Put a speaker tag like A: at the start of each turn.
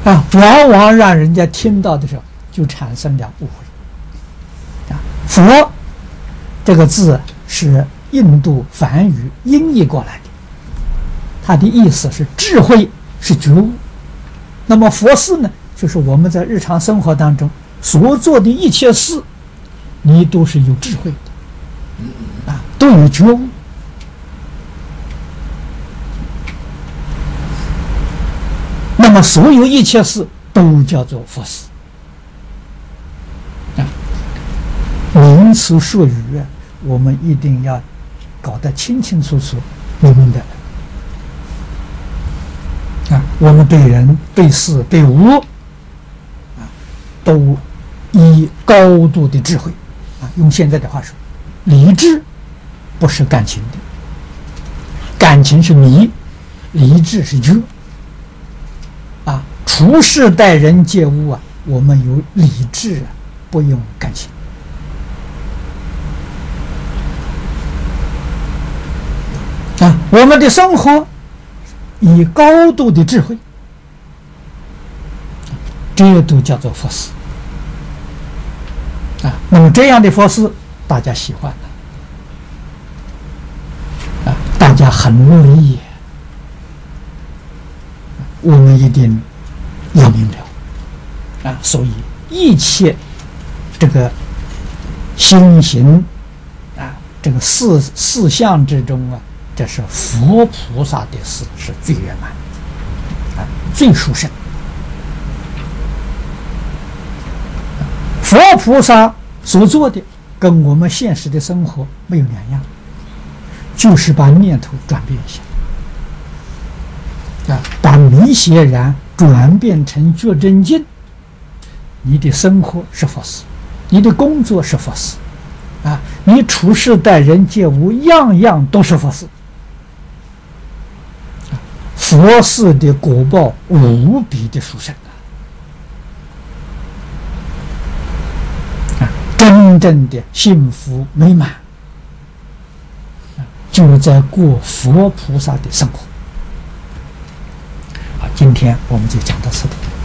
A: 往往让人家听到的时候就产生了误会。佛这个字是印度梵语音译过来的，它的意思是智慧，是觉悟。那么佛事呢，就是我们在日常生活当中所做的一切事，你都是有智慧的，都有觉悟。那么所有一切事都叫做佛事。名词术语我们一定要搞得清清楚楚、明明白白。我们对人、对事、对物都以高度的智慧用现在的话说，理智不是感情的，感情是迷，理智是觉。处事待人接物我们有理智不用感情。我们的生活以高度的智慧，这都叫做佛事。那么这样的佛事大家喜欢大家很乐意，我们一定要明了所以一切这个心行这个四相之中这是佛菩萨的事是最圆满最殊胜。佛菩萨所做的跟我们现实的生活没有两样，就是把念头转变一下把迷邪然转变成觉真境。你的生活是佛事，你的工作是佛事你处事待人接物样样都是佛事。佛事的果报无比的殊胜真正的幸福美满就在过佛菩萨的生活。今天我们就讲到此地。